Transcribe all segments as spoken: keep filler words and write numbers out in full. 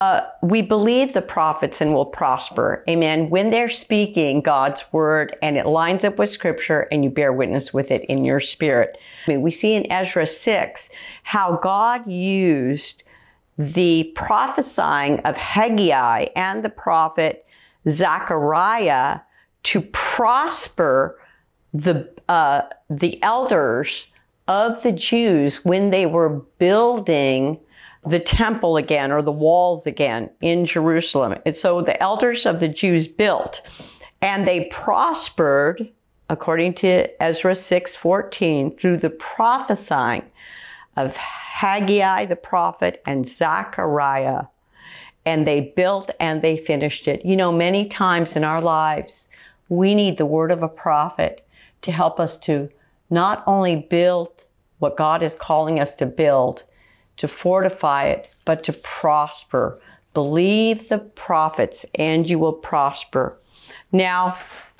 Uh, we believe the prophets and will prosper. Amen. When they're speaking God's word and it lines up with scripture and you bear witness with it in your spirit. I mean, we see in Ezra six how God used the prophesying of Haggai and the prophet Zechariah to prosper the, uh, the elders of the Jews when they were building the temple again, or the walls again in Jerusalem. And so the elders of the Jews built, and they prospered, according to Ezra six fourteen, through the prophesying of Haggai the prophet and Zechariah. And they built and they finished it. You know, many times in our lives, we need the word of a prophet to help us to not only build what God is calling us to build, to fortify it, but to prosper. Believe the prophets and you will prosper. Now,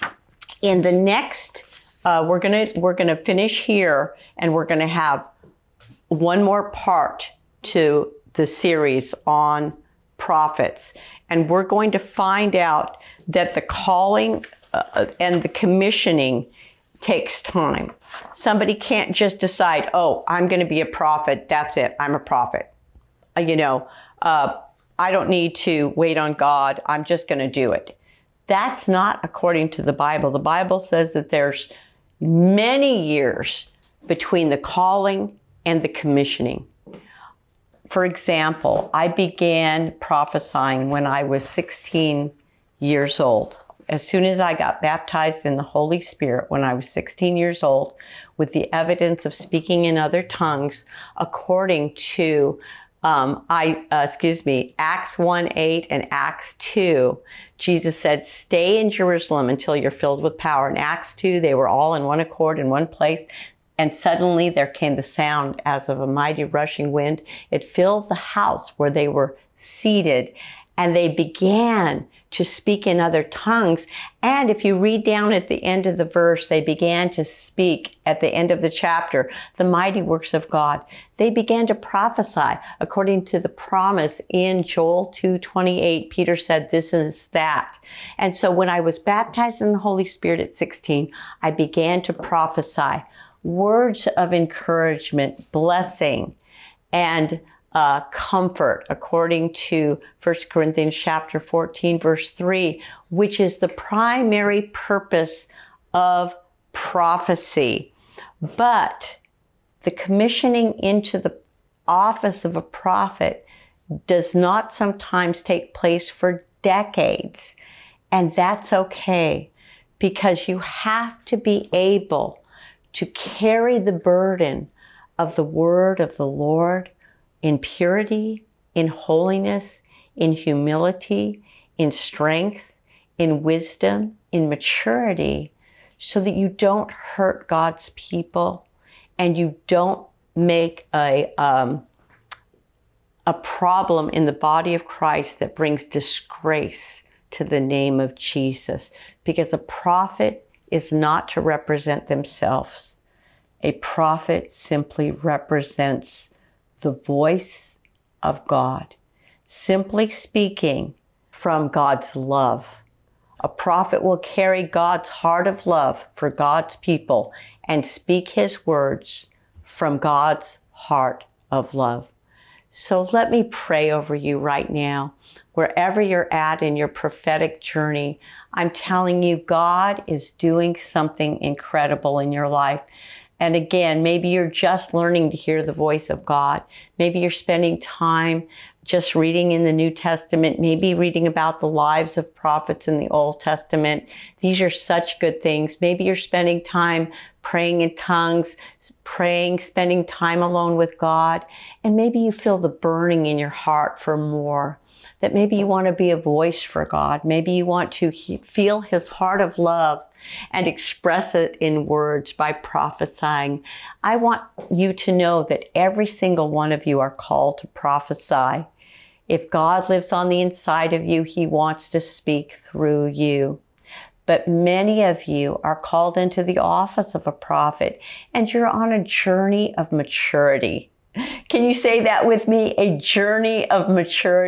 in the next, uh, we're gonna we're gonna finish here, and we're gonna have one more part to the series on prophets, and we're going to find out that the calling uh, and the commissioning takes time. Somebody can't just decide, oh, I'm going to be a prophet. That's it. I'm a prophet. Uh, you know, uh, I don't need to wait on God. I'm just going to do it. That's not according to the Bible. The Bible says that there's many years between the calling and the commissioning. For example, I began prophesying when I was sixteen years old. As soon as I got baptized in the Holy Spirit when I was sixteen years old, with the evidence of speaking in other tongues, according to um, I uh, excuse me, Acts one eight and Acts two, Jesus said, "Stay in Jerusalem until you're filled with power." In Acts two, they were all in one accord in one place. And suddenly there came the sound as of a mighty rushing wind. It filled the house where they were seated, and they began to speak in other tongues. And if you read down at the end of the verse, they began to speak at the end of the chapter, the mighty works of God. They began to prophesy according to the promise in Joel two twenty-eight. Peter said, this is that. And so when I was baptized in the Holy Spirit at sixteen, I began to prophesy words of encouragement, blessing, and uh, comfort, according to First Corinthians chapter fourteen, verse three, which is the primary purpose of prophecy. But the commissioning into the office of a prophet does not sometimes take place for decades. And that's okay, because you have to be able to carry the burden of the word of the Lord in purity, in holiness, in humility, in strength, in wisdom, in maturity, so that you don't hurt God's people and you don't make a, um, a problem in the body of Christ that brings disgrace to the name of Jesus. Because a prophet is not to represent themselves. A prophet simply represents the voice of God, simply speaking from God's love. A prophet will carry God's heart of love for God's people and speak his words from God's heart of love. So let me pray over you right now. Wherever you're at in your prophetic journey, I'm telling you, God is doing something incredible in your life. And again, maybe you're just learning to hear the voice of God. Maybe you're spending time just reading in the New Testament, maybe reading about the lives of prophets in the Old Testament. These are such good things. Maybe you're spending time praying in tongues, praying, spending time alone with God. And maybe you feel the burning in your heart for more, that maybe you want to be a voice for God. Maybe you want to he- feel his heart of love and express it in words by prophesying. I want you to know that every single one of you are called to prophesy. If God lives on the inside of you, he wants to speak through you. But many of you are called into the office of a prophet, and you're on a journey of maturity. Can you say that with me? A journey of maturity.